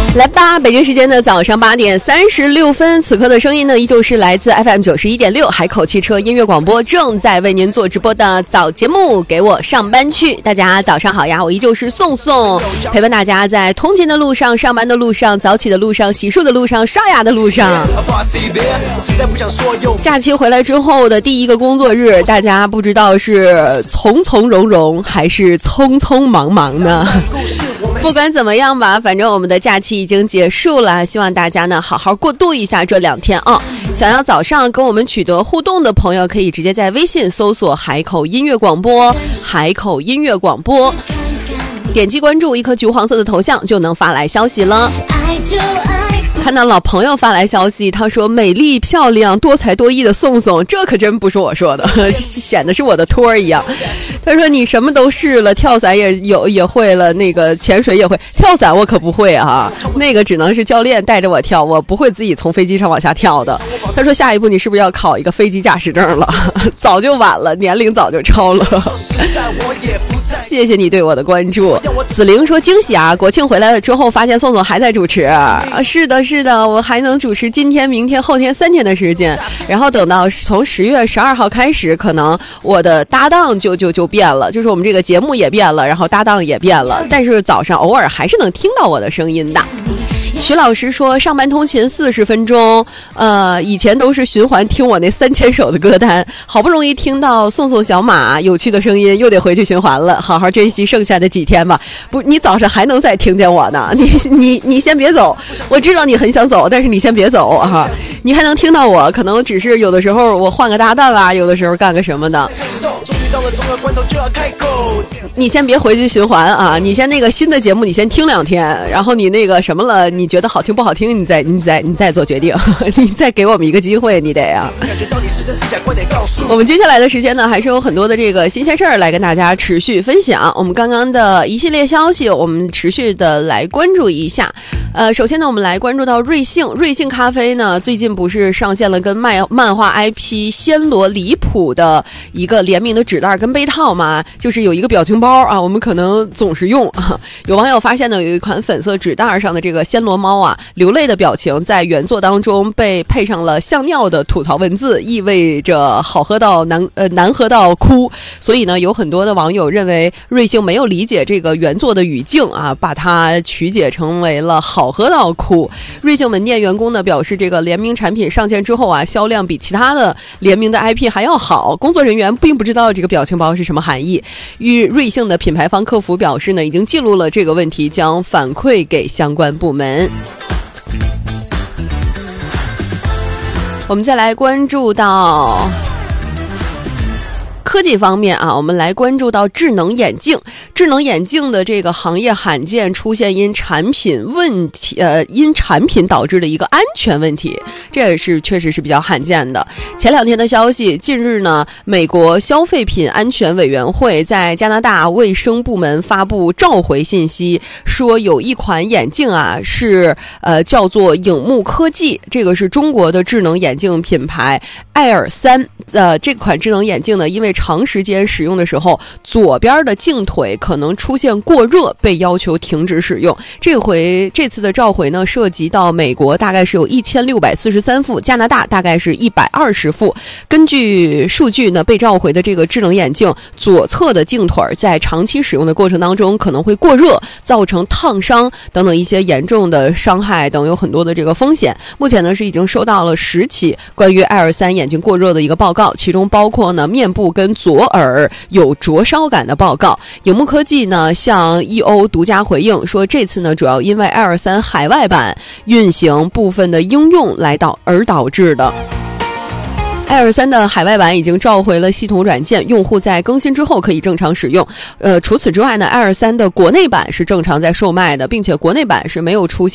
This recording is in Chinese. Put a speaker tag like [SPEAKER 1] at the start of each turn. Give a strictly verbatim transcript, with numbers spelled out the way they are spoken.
[SPEAKER 1] 来吧，北京时间的早上八点三十六分，此刻的声音呢，依旧是来自 F M 九十一点六海口汽车音乐广播，正在为您做直播的早节目，给我上班去。大家早上好呀，我依旧是宋宋，陪伴大家在通勤的路上、上班的路上、早起的路上、洗漱的路上、刷牙的路上。假期回来之后的第一个工作日，大家不知道是从从容容还是匆匆忙忙呢？不管怎么样吧，反正我们的假期已经结束了，希望大家呢好好过渡一下这两天啊。想要早上跟我们取得互动的朋友，可以直接在微信搜索海口音乐广播，海口音乐广播，点击关注，一颗橘黄色的头像就能发来消息了。看到老朋友发来消息，他说美丽漂亮多才多艺的宋宋，这可真不是我说的，显得是我的托儿一样。他说你什么都试了，跳伞也有也会了，那个潜水也会，跳伞我可不会啊，那个只能是教练带着我跳，我不会自己从飞机上往下跳的。他说下一步你是不是要考一个飞机驾驶证了？早就晚了，年龄早就超了。谢谢你对我的关注。子玲说惊喜啊，国庆回来了之后发现宋总还在主持啊，是的是的，我还能主持今天明天后天三天的时间，然后等到从十月十二号开始，可能我的搭档就就就变了，就是我们这个节目也变了，然后搭档也变了，但是早上偶尔还是能听到我的声音的。徐老师说上班通勤四十分钟，呃，以前都是循环听我那三千首的歌单，好不容易听到宋宋小马有趣的声音，又得回去循环了，好好珍惜剩下的几天吧。不，你早上还能再听见我呢，你你你先别走，我知道你很想走，但是你先别走啊，你还能听到我，可能只是有的时候我换个搭档啊，有的时候干个什么的。你先别回去循环啊，你先那个新的节目你先听两天，然后你那个什么了，你觉得好听不好听，你再你再你再做决定，你再给我们一个机会，你得啊。我们接下来的时间呢，还是有很多的这个新鲜事儿来跟大家持续分享。我们刚刚的一系列消息，我们持续的来关注一下。呃，首先呢，我们来关注到瑞幸，瑞幸咖啡呢，最近不是上线了跟漫漫画 I P 暹罗离谱的一个联名的纸袋跟杯套嘛，就是有一个表情包啊，我们可能总是用啊。有网友发现呢，有一款粉色纸袋上的这个暹罗猫啊，流泪的表情在原作当中被配上了像尿的吐槽文字，意味着好喝到难呃难喝到哭。所以呢，有很多的网友认为瑞幸没有理解这个原作的语境啊，把它曲解成为了好喝到哭。瑞幸门店员工呢表示，这个联名产品上线之后啊，销量比其他的联名的 I P 还要好。工作人员并不知道这个表情包是什么含义。与瑞幸的品牌方客服表示呢，已经记录了这个问题，将反馈给相关部门。我们再来关注到科技方面啊，我们来关注到智能眼镜。智能眼镜的这个行业罕见出现因产品问题，呃，因产品导致的一个安全问题，这也是确实是比较罕见的。前两天的消息，近日呢，美国消费品安全委员会在加拿大卫生部门发布召回信息，说有一款眼镜啊，是呃叫做影幕科技，这个是中国的智能眼镜品牌爱尔三。呃，这款智能眼镜呢，因为长时间使用的时候，左边的镜腿可能出现过热，被要求停止使用。这回这次的召回呢，涉及到美国大概是有一千六百四十三副，加拿大大概是一百二十副。根据数据呢，被召回的这个智能眼镜左侧的镜腿在长期使用的过程当中可能会过热，造成烫伤等等一些严重的伤害等，有很多的这个风险。目前呢是已经收到了十起关于爱尔三眼镜过热的一个报告，其中包括呢面部跟左耳有灼烧感的报告。影幕科技呢向 E O 独家回应说，这次呢主要因为爱尔三海外版运行部分的应用来导而导致的。爱尔三的海外版已经召回了系统软件，用户在更新之后可以正常使用。呃，除此之外呢，爱尔三的国内版是正常在售卖的，并且国内版是没有出现